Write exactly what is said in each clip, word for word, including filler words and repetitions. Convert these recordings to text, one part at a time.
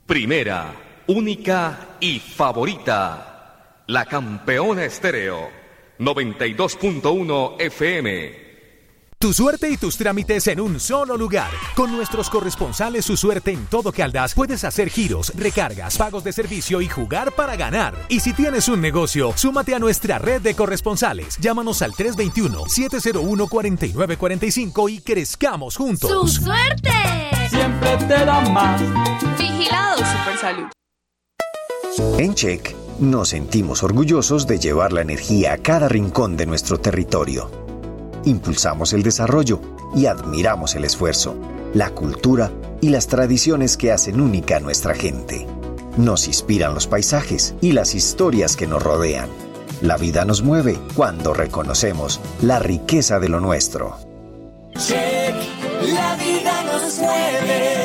Primera, única y favorita. La Campeona Estéreo. noventa y dos punto uno F M. Tu suerte y tus trámites en un solo lugar. Con nuestros corresponsales Su Suerte en todo Caldas puedes hacer giros, recargas, pagos de servicio y jugar para ganar. Y si tienes un negocio, súmate a nuestra red de corresponsales. Llámanos al tres dos uno, siete cero uno, cuatro nueve cuatro cinco y crezcamos juntos. ¡Su suerte! Siempre te da más. Vigilado Supersalud. En Check nos sentimos orgullosos de llevar la energía a cada rincón de nuestro territorio. Impulsamos el desarrollo y admiramos el esfuerzo, la cultura y las tradiciones que hacen única a nuestra gente. Nos inspiran los paisajes y las historias que nos rodean. La vida nos mueve cuando reconocemos la riqueza de lo nuestro. Check, la vida nos mueve.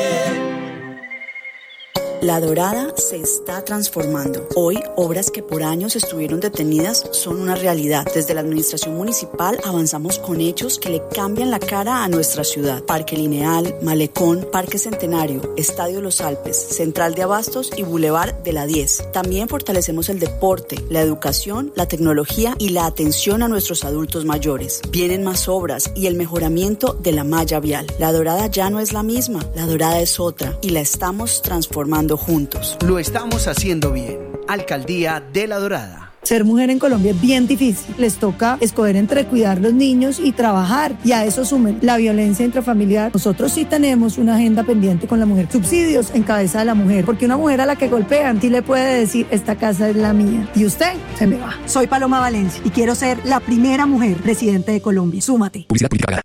La Dorada se está transformando. Hoy, obras que por años estuvieron detenidas son una realidad. Desde la administración municipal avanzamos con hechos que le cambian la cara a nuestra ciudad. Parque Lineal, Malecón, Parque Centenario, Estadio Los Alpes, Central de Abastos y Boulevard de la diez. También fortalecemos el deporte, la educación, la tecnología y la atención a nuestros adultos mayores. Vienen más obras y el mejoramiento de la malla vial. La Dorada ya no es la misma, la Dorada es otra y la estamos transformando juntos. Lo estamos haciendo bien. Alcaldía de La Dorada. Ser mujer en Colombia es bien difícil. Les toca escoger entre cuidar los niños y trabajar. Y a eso sumen la violencia intrafamiliar. Nosotros sí tenemos una agenda pendiente con la mujer. Subsidios en cabeza de la mujer. Porque una mujer a la que golpean sí le puede decir, esta casa es la mía. Y usted se me va. Soy Paloma Valencia y quiero ser la primera mujer presidente de Colombia. Súmate. Publicidad política.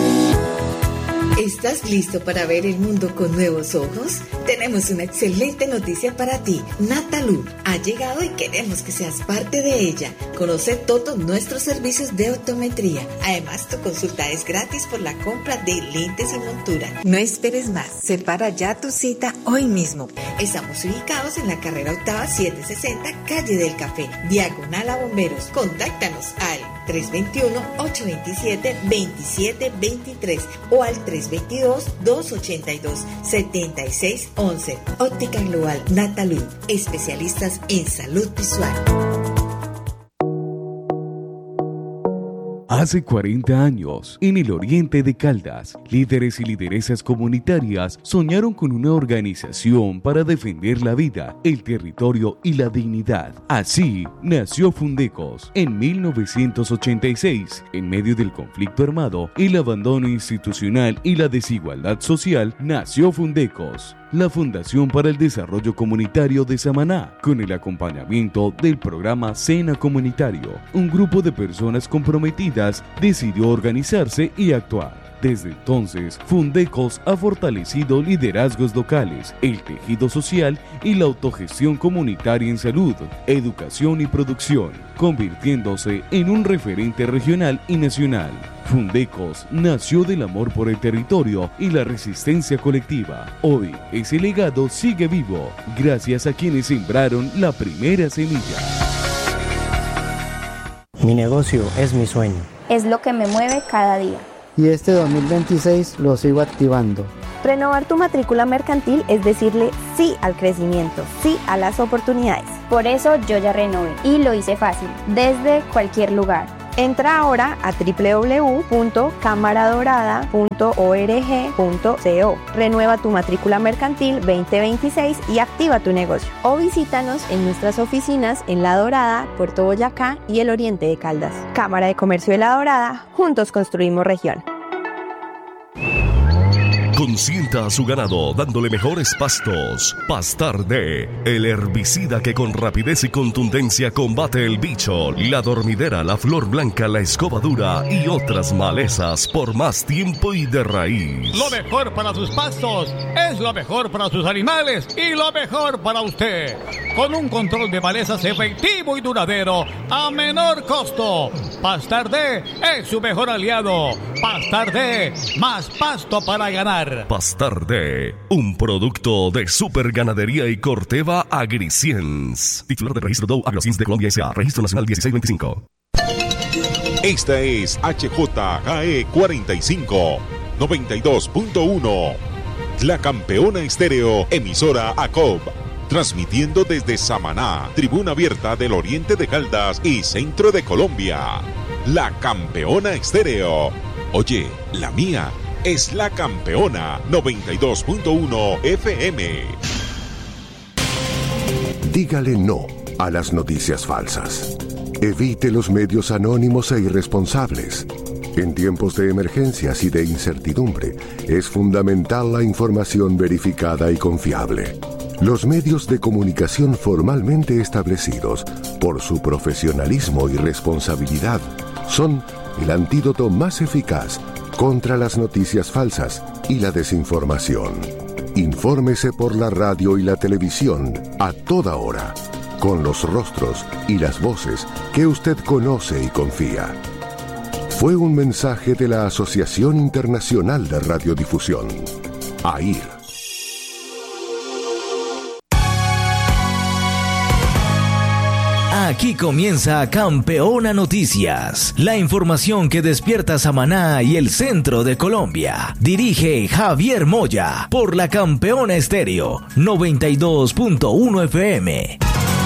¿Estás listo para ver el mundo con nuevos ojos? Tenemos una excelente noticia para ti. Natalú ha llegado y queremos que seas parte de ella. Conoce todos nuestros servicios de optometría. Además, tu consulta es gratis por la compra de lentes y montura. No esperes más. Separa ya tu cita hoy mismo. Estamos ubicados en la carrera octava setecientos sesenta, calle del Café, diagonal a Bomberos. Contáctanos al tres dos uno, ocho dos siete, dos siete dos tres o al tres dos dos, dos ocho dos, siete seis uno uno. Óptica Global Natalú, especialistas en salud visual. Hace cuarenta años, en el oriente de Caldas, líderes y lideresas comunitarias soñaron con una organización para defender la vida, el territorio y la dignidad. Así nació Fundecos en mil novecientos ochenta y seis. En medio del conflicto armado, el abandono institucional y la desigualdad social, nació Fundecos, la Fundación para el Desarrollo Comunitario de Samaná, con el acompañamiento del programa Sena Comunitario. Un grupo de personas comprometidas decidió organizarse y actuar. Desde entonces, Fundecos ha fortalecido liderazgos locales, el tejido social y la autogestión comunitaria en salud, educación y producción, convirtiéndose en un referente regional y nacional. Fundecos nació del amor por el territorio y la resistencia colectiva. Hoy, ese legado sigue vivo, gracias a quienes sembraron la primera semilla. Mi negocio es mi sueño. Es lo que me mueve cada día. Y este dos mil veintiséis lo sigo activando. Renovar tu matrícula mercantil es decirle sí al crecimiento, sí a las oportunidades. Por eso yo ya renové y lo hice fácil, desde cualquier lugar. Entra ahora a doble u doble u doble u punto cámara dorada punto org punto co. Renueva tu matrícula mercantil veinte veintiséis y activa tu negocio. O visítanos en nuestras oficinas en La Dorada, Puerto Boyacá y el Oriente de Caldas. Cámara de Comercio de La Dorada, juntos construimos región. Consienta a su ganado dándole mejores pastos. Pastar D, el herbicida que con rapidez y contundencia combate el bicho, la dormidera, la flor blanca, la escoba dura y otras malezas por más tiempo y de raíz. Lo mejor para sus pastos es lo mejor para sus animales y lo mejor para usted. Con un control de malezas efectivo y duradero a menor costo. Pastar D es su mejor aliado. Pastar D, más pasto para ganar. Pastar D, un producto de Super Ganadería y Corteva Agriciens. Titular de registro D O U Agrociens de Colombia S A, Registro Nacional dieciséis veinticinco. Esta es H J G E cuarenta y cinco, noventa y dos punto uno. La Campeona Estéreo, emisora A C O B. Transmitiendo desde Samaná, tribuna abierta del oriente de Caldas y centro de Colombia. La Campeona Estéreo. Oye, la mía es La Campeona noventa y dos punto uno F M. Dígale no a las noticias falsas. Evite los medios anónimos e irresponsables. En tiempos de emergencias y de incertidumbre, es fundamental la información verificada y confiable. Los medios de comunicación formalmente establecidos, por su profesionalismo y responsabilidad, son el antídoto más eficaz contra las noticias falsas y la desinformación. Infórmese por la radio y la televisión a toda hora, con los rostros y las voces que usted conoce y confía. Fue un mensaje de la Asociación Internacional de Radiodifusión, A I R. Aquí comienza Campeona Noticias, la información que despierta Samaná y el centro de Colombia. Dirige Javier Moya por la Campeona Estéreo noventa y dos punto uno F M.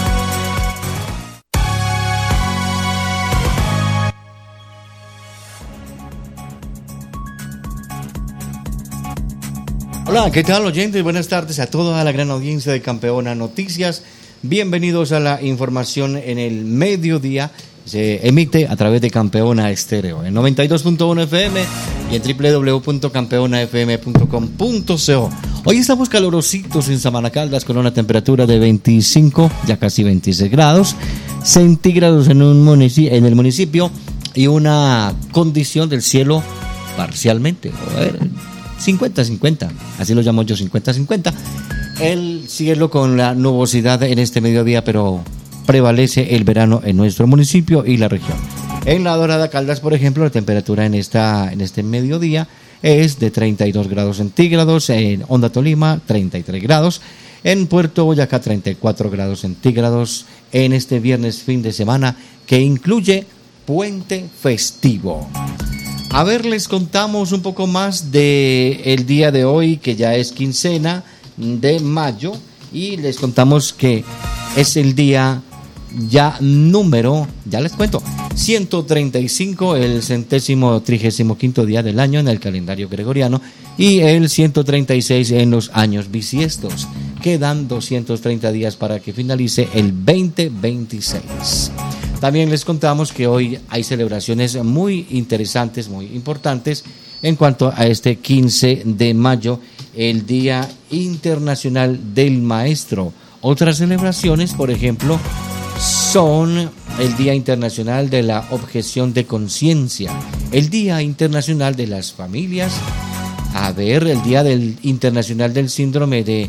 Hola, ¿qué tal, oyentes? Buenas tardes a toda la gran audiencia de Campeona Noticias. Bienvenidos a la información en el mediodía. Se emite a través de Campeona Estéreo en noventa y dos punto uno F M y en doble u doble u doble u punto campeona f m punto com punto co. Hoy estamos calorositos en Samaná, Caldas, con una temperatura de veinticinco, ya casi veintiséis grados centígrados en, un munici- en el municipio y una condición del cielo parcialmente, a ver, cincuenta cincuenta, así lo llamo yo, cincuenta cincuenta. El cielo con la nubosidad en este mediodía, pero prevalece el verano en nuestro municipio y la región. En la Dorada Caldas, por ejemplo, la temperatura en esta en este mediodía es de treinta y dos grados centígrados, en Honda Tolima treinta y tres grados, en Puerto Boyacá treinta y cuatro grados centígrados en este viernes fin de semana que incluye puente festivo. A ver, les contamos un poco más de el día de hoy, que ya es quincena de mayo, y les contamos que es el día ya número, ya les cuento, ciento treinta y cinco, el centésimo trigésimo quinto día del año en el calendario gregoriano, y el ciento treinta y seis en los años bisiestos. Quedan doscientos treinta días para que finalice el veinte veintiséis. También les contamos que hoy hay celebraciones muy interesantes, muy importantes en cuanto a este quince de mayo, el Día Internacional del Maestro. Otras celebraciones, por ejemplo, son el Día Internacional de la Objeción de Conciencia, el Día Internacional de las Familias, a ver, el Día del Internacional del Síndrome de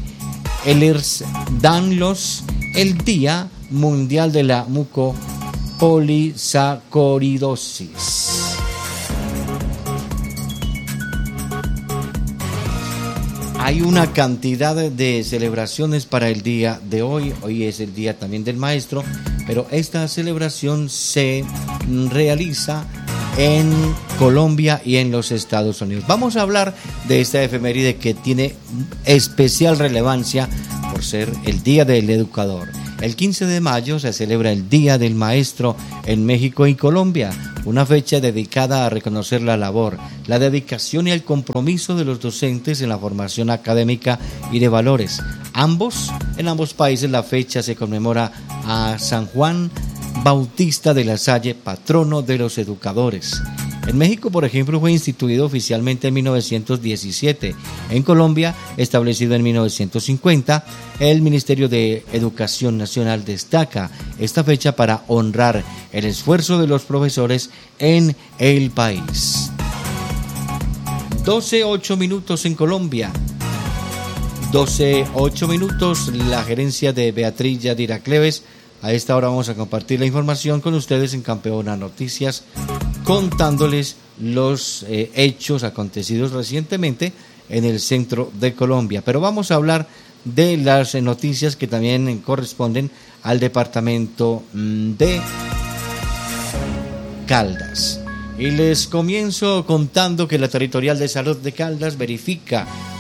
Ehlers-Danlos, el Día Mundial de la Mucopolisacaridosis. Hay una cantidad de celebraciones para el día de hoy. Hoy es el día también del maestro, pero esta celebración se realiza en Colombia y en los Estados Unidos. Vamos a hablar de esta efeméride que tiene especial relevancia por ser el Día del Educador. El quince de mayo se celebra el Día del Maestro en México y Colombia, una fecha dedicada a reconocer la labor, la dedicación y el compromiso de los docentes en la formación académica y de valores. Ambos, en ambos países la fecha se conmemora a San Juan Bautista de la Salle, patrono de los educadores. En México, por ejemplo, fue instituido oficialmente en mil novecientos diecisiete. En Colombia, establecido en mil novecientos cincuenta, el Ministerio de Educación Nacional destaca esta fecha para honrar el esfuerzo de los profesores en el país. doce ocho minutos en Colombia. doce ocho minutos, la gerencia de Beatriz Yadira Cleves. A esta hora vamos a compartir la información con ustedes en Campeona Noticias, contándoles los eh, hechos acontecidos recientemente en el centro de Colombia. Pero vamos a hablar de las eh, noticias que también eh, corresponden al departamento mm, de Caldas. Y les comienzo contando que la Territorial de Salud de Caldas verifica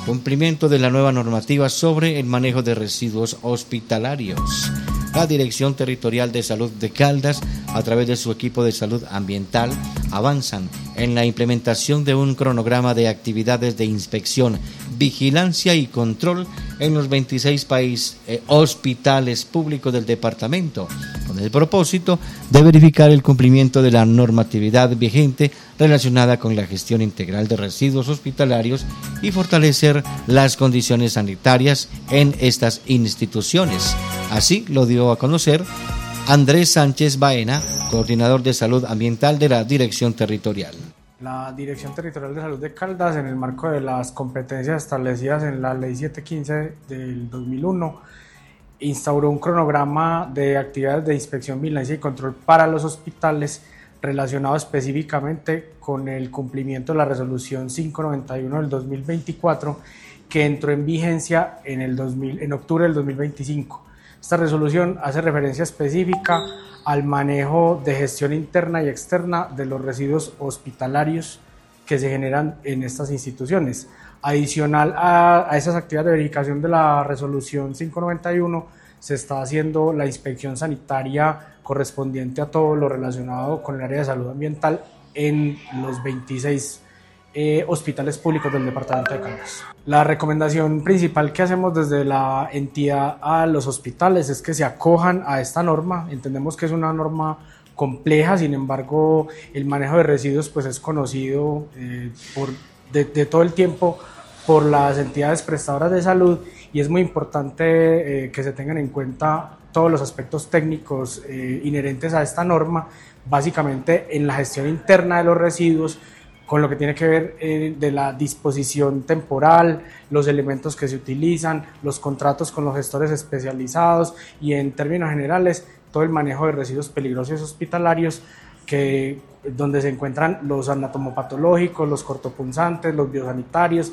cumplimiento de la nueva normativa sobre el manejo de residuos hospitalarios. La Dirección Territorial de Salud de Caldas, a través de su equipo de salud ambiental, avanzan en la implementación de un cronograma de actividades de inspección, vigilancia y control en los veintiséis países, eh, hospitales públicos del departamento, con el propósito de verificar el cumplimiento de la normatividad vigente relacionada con la gestión integral de residuos hospitalarios y fortalecer las condiciones sanitarias en estas instituciones. Así lo dio a conocer Andrés Sánchez Baena, coordinador de salud ambiental de la Dirección Territorial. La Dirección Territorial de Salud de Caldas, en el marco de las competencias establecidas en la Ley setecientos quince del dos mil uno, instauró un cronograma de actividades de inspección, vigilancia y control para los hospitales relacionado específicamente con el cumplimiento de la Resolución quinientos noventa y uno del dos mil veinticuatro, que entró en vigencia en, el dos mil, en octubre del dos mil veinticinco. Esta resolución hace referencia específica al manejo de gestión interna y externa de los residuos hospitalarios que se generan en estas instituciones. Adicional a, a esas actividades de verificación de la resolución quinientos noventa y uno, se está haciendo la inspección sanitaria correspondiente a todo lo relacionado con el área de salud ambiental en los veintiséis eh, hospitales públicos del departamento de Caldas. La recomendación principal que hacemos desde la entidad a los hospitales es que se acojan a esta norma. Entendemos que es una norma compleja, sin embargo el manejo de residuos pues es conocido eh, por, de, de todo el tiempo por las entidades prestadoras de salud, y es muy importante eh, que se tengan en cuenta todos los aspectos técnicos eh, inherentes a esta norma, básicamente en la gestión interna de los residuos, con lo que tiene que ver eh, de la disposición temporal, los elementos que se utilizan, los contratos con los gestores especializados y, en términos generales, todo el manejo de residuos peligrosos hospitalarios, que, donde se encuentran los anatomopatológicos, los cortopunzantes, los biosanitarios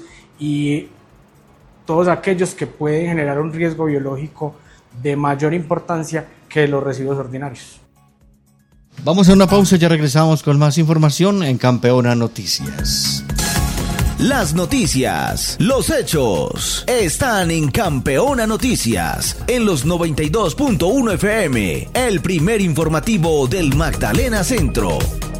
y todos aquellos que pueden generar un riesgo biológico de mayor importancia que los residuos ordinarios. Vamos a una pausa y ya regresamos con más información en Campeona Noticias. Las noticias, los hechos, están en Campeona Noticias, en los noventa y dos punto uno F M, el primer informativo del Magdalena Centro.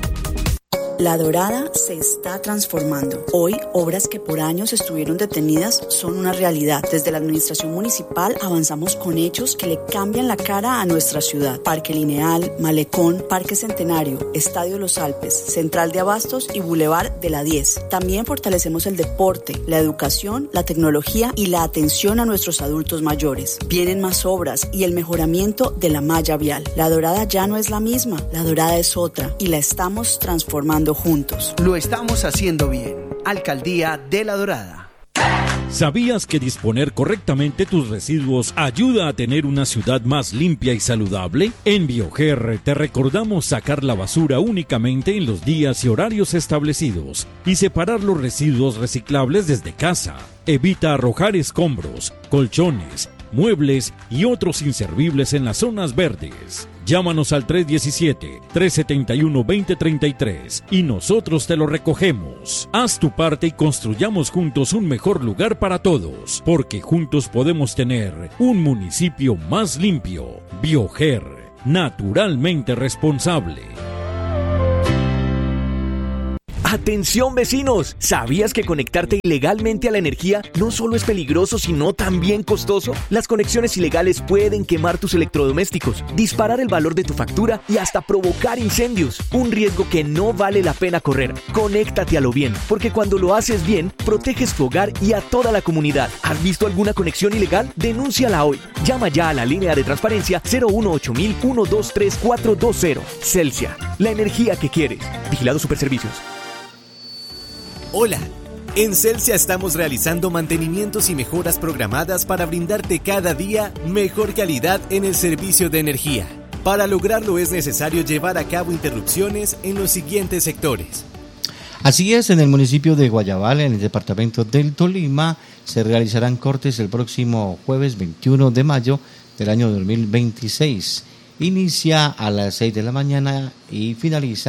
La Dorada se está transformando. Hoy, obras que por años estuvieron detenidas son una realidad. Desde la administración municipal avanzamos con hechos que le cambian la cara a nuestra ciudad. Parque Lineal, Malecón, Parque Centenario, Estadio Los Alpes, Central de Abastos y Boulevard de la diez. También fortalecemos el deporte, la educación, la tecnología y la atención a nuestros adultos mayores. Vienen más obras y el mejoramiento de la malla vial. La Dorada ya no es la misma, la Dorada es otra y la estamos transformando juntos. Lo estamos haciendo bien. Alcaldía de La Dorada. ¿Sabías que disponer correctamente tus residuos ayuda a tener una ciudad más limpia y saludable? En Bioger te recordamos sacar la basura únicamente en los días y horarios establecidos y separar los residuos reciclables desde casa. Evita arrojar escombros, colchones, muebles y otros inservibles en las zonas verdes. Llámanos al tres uno siete, tres siete uno, dos cero tres tres y nosotros te lo recogemos. Haz tu parte y construyamos juntos un mejor lugar para todos, porque juntos podemos tener un municipio más limpio. Bioger, naturalmente responsable. ¡Atención, vecinos! ¿Sabías que conectarte ilegalmente a la energía no solo es peligroso, sino también costoso? Las conexiones ilegales pueden quemar tus electrodomésticos, disparar el valor de tu factura y hasta provocar incendios. Un riesgo que no vale la pena correr. Conéctate a lo bien, porque cuando lo haces bien, proteges tu hogar y a toda la comunidad. ¿Has visto alguna conexión ilegal? Denúnciala hoy. Llama ya a la línea de transparencia cero uno ocho mil, uno dos tres cuatro dos cero. Celsia, la energía que quieres. Vigilado Superservicios. Hola, en Celsia estamos realizando mantenimientos y mejoras programadas para brindarte cada día mejor calidad en el servicio de energía. Para lograrlo es necesario llevar a cabo interrupciones en los siguientes sectores. Así es, en el municipio de Guayabal, en el departamento del Tolima, se realizarán cortes el próximo jueves veintiuno de mayo del año dos mil veintiséis. Inicia a las seis de la mañana y finaliza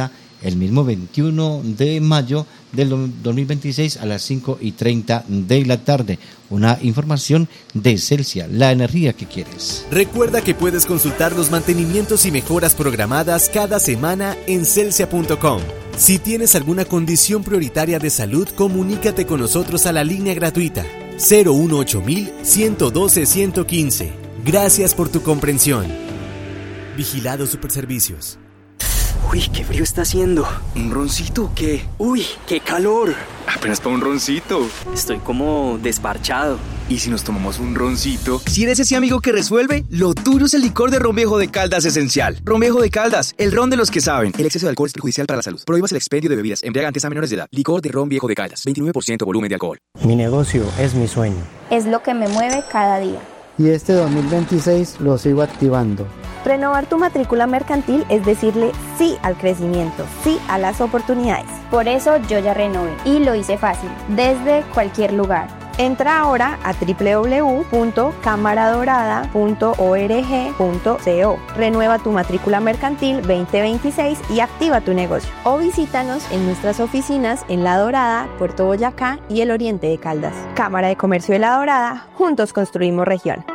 el mismo veintiuno de mayo del dos mil veintiséis a las cinco y treinta de la tarde. Una información de Celsia, la energía que quieres. Recuerda que puedes consultar los mantenimientos y mejoras programadas cada semana en celsia punto com. Si tienes alguna condición prioritaria de salud, comunícate con nosotros a la línea gratuita cero uno ocho mil, ciento doce, ciento quince. Gracias por tu comprensión. Vigilado Superservicios. Uy, qué frío está haciendo. ¿Un roncito o qué? Uy, qué calor. Apenas para un roncito. Estoy como desparchado. ¿Y si nos tomamos un roncito? Si eres ese amigo que resuelve, lo tuyo es el licor de Ron Viejo de Caldas Esencial. Ron Viejo de Caldas, el ron de los que saben. El exceso de alcohol es perjudicial para la salud. Prohíbas el expendio de bebidas embriagantes a menores de edad. Licor de Ron Viejo de Caldas, veintinueve por ciento volumen de alcohol. Mi negocio es mi sueño. Es lo que me mueve cada día. Y este dos mil veintiséis lo sigo activando. Renovar tu matrícula mercantil es decirle sí al crecimiento, sí a las oportunidades. Por eso yo ya renové y lo hice fácil, desde cualquier lugar. Entra ahora a doble u doble u doble u punto cámara dorada punto org punto co. Renueva tu matrícula mercantil veinte veintiséis y activa tu negocio. O visítanos en nuestras oficinas en La Dorada, Puerto Boyacá y el Oriente de Caldas. Cámara de Comercio de La Dorada, juntos construimos región.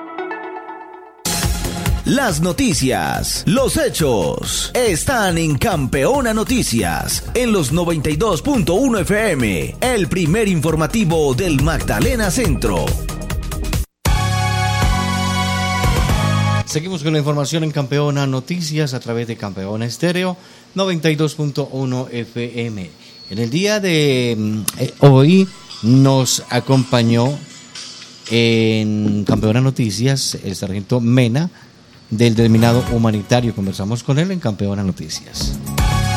Las noticias, los hechos, están en Campeona Noticias, en los noventa y dos punto uno F M, el primer informativo del Magdalena Centro. Seguimos con la información en Campeona Noticias a través de Campeona Estéreo noventa y dos punto uno F M. En el día de eh, hoy nos acompañó en Campeona Noticias el sargento Mena, del denominado humanitario. Conversamos con él en Campeona Noticias.